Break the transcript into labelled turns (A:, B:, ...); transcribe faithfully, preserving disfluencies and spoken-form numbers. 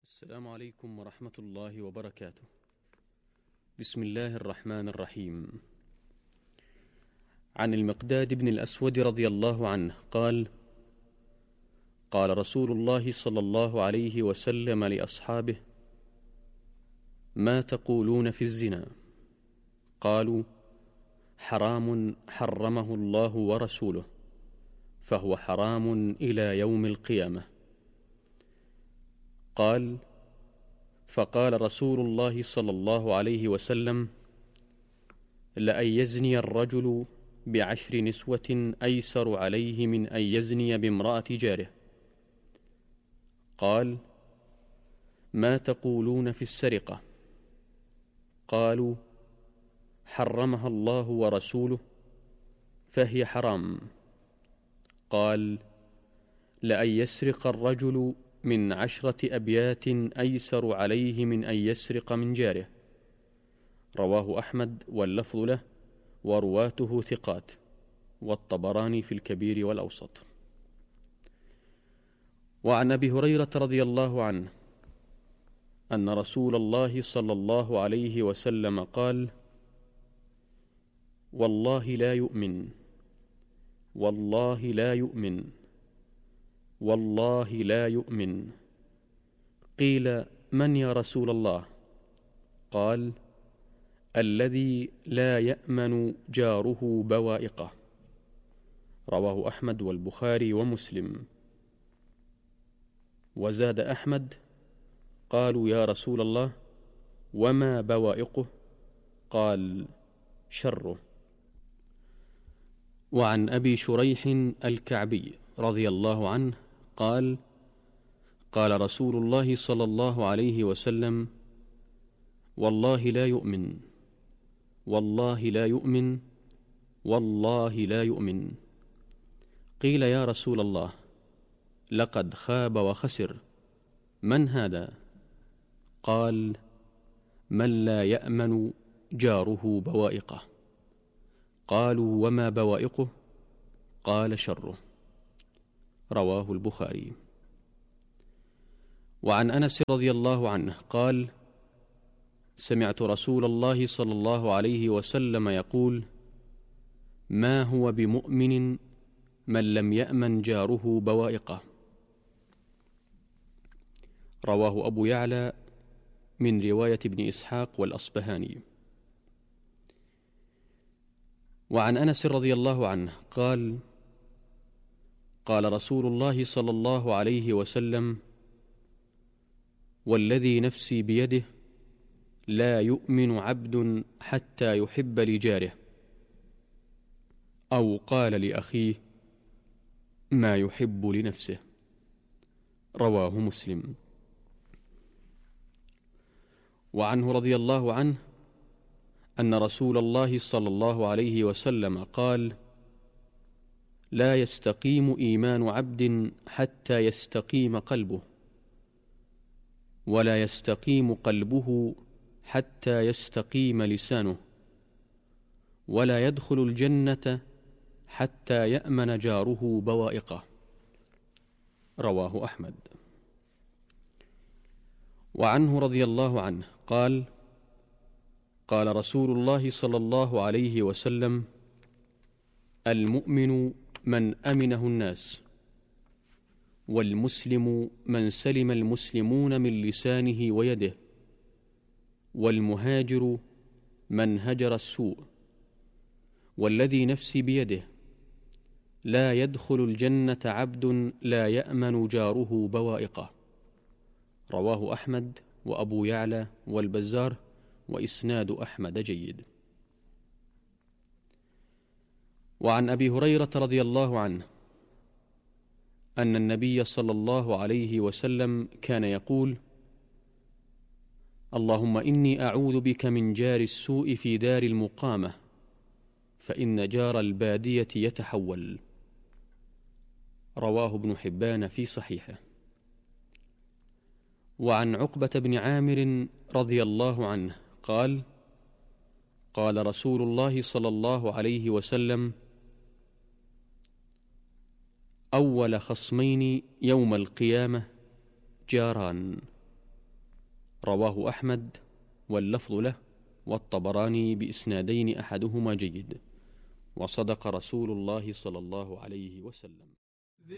A: السلام عليكم ورحمة الله وبركاته. بسم الله الرحمن الرحيم. عن المقداد بن الأسود رضي الله عنه قال: قال رسول الله صلى الله عليه وسلم لأصحابه: ما تقولون في الزنا؟ قالوا: حرام حرمه الله ورسوله، فهو حرام إلى يوم القيامة. قال: فقال رسول الله صلى الله عليه وسلم: لأن يزني الرجل بعشر نسوة أيسر عليه من أن يزني بامرأة جاره. قال: ما تقولون في السرقة؟ قالوا: حرمها الله ورسوله، فهي حرام. قال: لأن يسرق الرجل من عشرة أبيات أيسر عليه من أن يسرق من جاره. رواه أحمد واللفظ له، ورواته ثقات، والطبراني في الكبير والأوسط. وعن أبي هريرة رضي الله عنه أن رسول الله صلى الله عليه وسلم قال: والله لا يؤمن، والله لا يؤمن، والله لا يؤمن. قيل: من يا رسول الله؟ قال: الذي لا يأمن جاره بوائقه. رواه أحمد والبخاري ومسلم. وزاد أحمد: قالوا يا رسول الله وما بوائقه؟ قال: شره. وعن أبي شريح الكعبي رضي الله عنه قال: قال رسول الله صلى الله عليه وسلم: والله لا يؤمن، والله لا يؤمن، والله لا يؤمن. قيل يا رسول الله لقد خاب وخسر، من هذا؟ قال: من لا يأمن جاره بوائقه. قالوا: وما بوائقه؟ قال: شره. رواه البخاري. وعن أنس رضي الله عنه قال: سمعت رسول الله صلى الله عليه وسلم يقول: ما هو بمؤمن من لم يأمن جاره بوائقه. رواه أبو يعلى من رواية ابن إسحاق والأصبهاني. وعن أنس رضي الله عنه قال: قال رسول الله صلى الله عليه وسلم: والذي نفسي بيده لا يؤمن عبد حتى يحب لجاره، أو قال لأخيه ما يحب لنفسه. رواه مسلم. وعنه رضي الله عنه أن رسول الله صلى الله عليه وسلم قال: لا يستقيم إيمان عبد حتى يستقيم قلبه، ولا يستقيم قلبه حتى يستقيم لسانه، ولا يدخل الجنة حتى يأمن جاره بوائقه. رواه أحمد. وعنه رضي الله عنه قال: قال رسول الله صلى الله عليه وسلم: المؤمن من أمنه الناس، والمسلم من سلم المسلمون من لسانه ويده، والمهاجر من هجر السوء، والذي نفسي بيده لا يدخل الجنة عبد لا يأمن جاره بوائقه. رواه أحمد وأبو يعلى والبزار، وإسناد أحمد جيد. وعن أبي هريرة رضي الله عنه أن النبي صلى الله عليه وسلم كان يقول: اللهم إني أعوذ بك من جار السوء في دار المقامة، فإن جار البادية يتحول. رواه ابن حبان في صحيحه. وعن عقبة بن عامر رضي الله عنه قال: قال رسول الله صلى الله عليه وسلم: أول خصمين يوم القيامة جاران، رواه أحمد واللفظ له والطبراني بإسنادين أحدهما جيد. وصدق رسول الله صلى الله عليه وسلم.